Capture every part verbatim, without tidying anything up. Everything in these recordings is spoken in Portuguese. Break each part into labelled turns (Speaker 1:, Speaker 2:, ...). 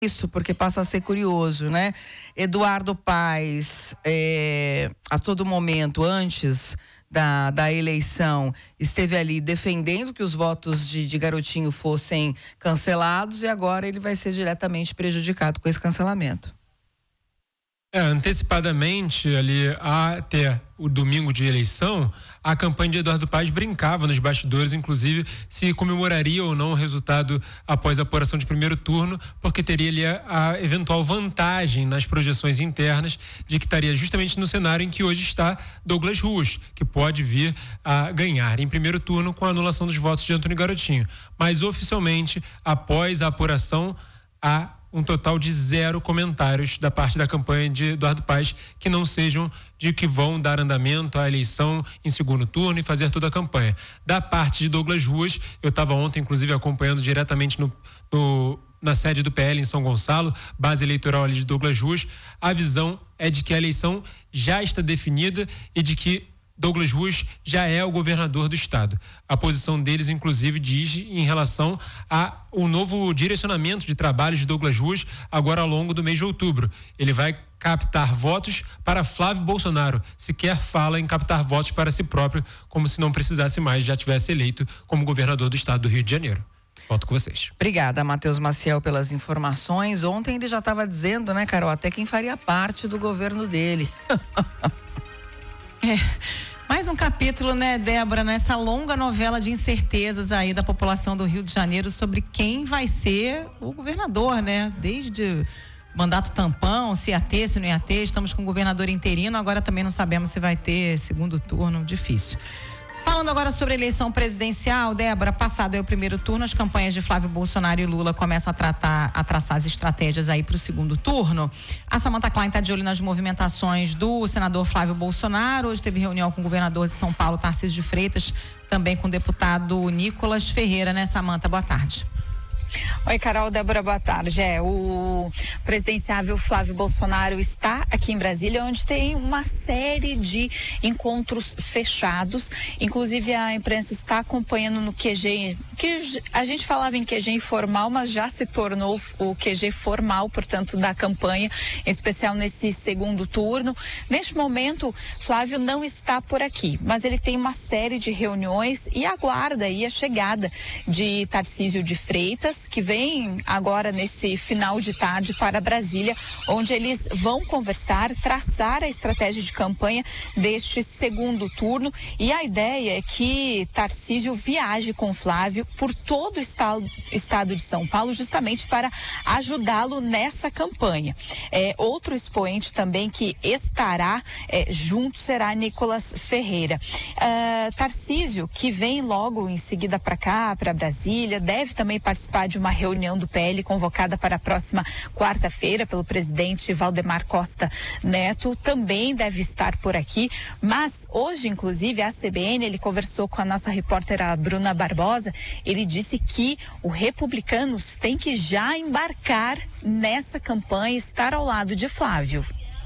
Speaker 1: isso, porque passa a ser curioso, né? Eduardo Paes, é, a todo momento, antes da, da eleição, esteve ali defendendo que os votos de, de Garotinho fossem cancelados e agora ele vai ser diretamente prejudicado com esse cancelamento.
Speaker 2: É, antecipadamente, ali até o domingo de eleição, a campanha de Eduardo Paes brincava nos bastidores, inclusive, se comemoraria ou não o resultado após a apuração de primeiro turno, porque teria ali a, a eventual vantagem nas projeções internas de que estaria justamente no cenário em que hoje está Douglas Ruas, que pode vir a ganhar em primeiro turno com a anulação dos votos de Antônio Garotinho. Mas, oficialmente, após a apuração, a um total de zero comentários da parte da campanha de Eduardo Paes que não sejam de que vão dar andamento à eleição em segundo turno e fazer toda a campanha. Da parte de Douglas Ruas, eu estava ontem, inclusive, acompanhando diretamente no, no, na sede do P L em São Gonçalo, base eleitoral ali de Douglas Ruas, a visão é de que a eleição já está definida e de que Douglas Ruas já é o governador do estado. A posição deles, inclusive, diz em relação ao novo direcionamento de trabalho de Douglas Ruas agora ao longo do mês de outubro. Ele vai captar votos para Flávio Bolsonaro. Sequer fala em captar votos para si próprio, como se não precisasse mais, já tivesse eleito como governador do estado do Rio de Janeiro. Volto com vocês.
Speaker 1: Obrigada, Matheus Maciel, pelas informações. Ontem ele já estava dizendo, né, Carol, até quem faria parte do governo dele.
Speaker 3: É, mais um capítulo, né, Débora, nessa longa novela de incertezas aí da população do Rio de Janeiro sobre quem vai ser o governador, né? Desde mandato tampão, se ia ter, se não ia ter, estamos com o governador interino, agora também não sabemos se vai ter segundo turno, difícil. Falando agora sobre a eleição presidencial, Débora, passado é o primeiro turno, as campanhas de Flávio Bolsonaro e Lula começam a, tratar, a traçar as estratégias aí para o segundo turno. A Samantha Klein está de olho nas movimentações do senador Flávio Bolsonaro. Hoje teve reunião com o governador de São Paulo, Tarcísio de Freitas, também com o deputado Nicolas Ferreira, né, Samantha? Boa tarde.
Speaker 4: Oi, Carol, Débora, boa tarde. É, o presidenciável Flávio Bolsonaro está aqui em Brasília, onde tem uma série de encontros fechados. Inclusive, a imprensa está acompanhando no Q G, que a gente falava em Q G informal, mas já se tornou o Q G formal, portanto, da campanha, em especial nesse segundo turno. Neste momento, Flávio não está por aqui, mas ele tem uma série de reuniões e aguarda aí a chegada de Tarcísio de Freitas, que vem agora nesse final de tarde para Brasília, onde eles vão conversar, traçar a estratégia de campanha deste segundo turno, e a ideia é que Tarcísio viaje com Flávio por todo o estado, estado de São Paulo, justamente para ajudá-lo nessa campanha. É, outro expoente também que estará é, junto será Nicolas Ferreira. Uh, Tarcísio, que vem logo em seguida para cá, para Brasília, deve também participar de uma reunião do P L convocada para a próxima quarta-feira pelo presidente Valdemar Costa Neto, também deve estar por aqui, mas hoje, inclusive, a C B N, ele conversou com a nossa repórter, a Bruna Barbosa, ele disse que o Republicanos tem que já embarcar nessa campanha, estar ao lado de Flávio.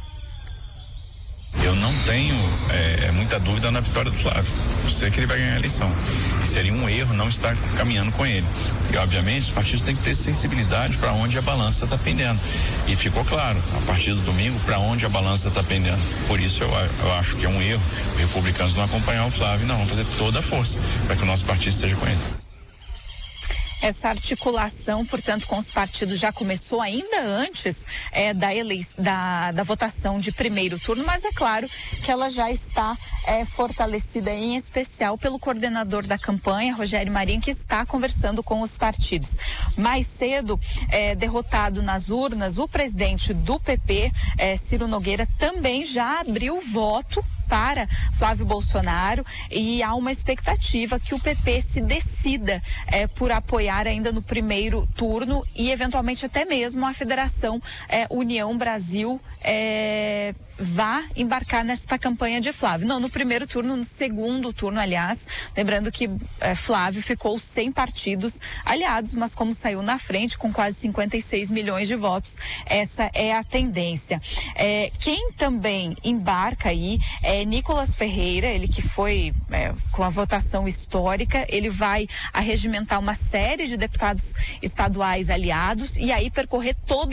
Speaker 5: Eu não tenho é, muita dúvida na vitória do Flávio. Eu sei que ele vai ganhar a eleição. E seria um erro não estar caminhando com ele. E, obviamente, os partidos têm que ter sensibilidade para onde a balança está pendendo. E ficou claro, a partir do domingo, para onde a balança está pendendo. Por isso, eu, eu acho que é um erro os republicanos não acompanhar o Flávio, não, vão fazer toda a força para que o nosso partido esteja com ele.
Speaker 4: Essa articulação, portanto, com os partidos já começou ainda antes é, da, elei- da, da votação de primeiro turno, mas é claro que ela já está é, fortalecida, em especial pelo coordenador da campanha, Rogério Marinho, que está conversando com os partidos. Mais cedo, é, derrotado nas urnas, o presidente do P P, é, Ciro Nogueira, também já abriu voto para Flávio Bolsonaro, e há uma expectativa que o P P se decida é, por apoiar ainda no primeiro turno e eventualmente até mesmo a Federação é, União Brasil é, vá embarcar nesta campanha de Flávio. Não no primeiro turno, no segundo turno, aliás. Lembrando que é, Flávio ficou sem partidos aliados, mas como saiu na frente com quase cinquenta e seis milhões de votos, essa é a tendência. É, quem também embarca aí é Nicolas Ferreira, ele que foi é, com a votação histórica, ele vai arregimentar uma série de deputados estaduais aliados e aí percorrer todo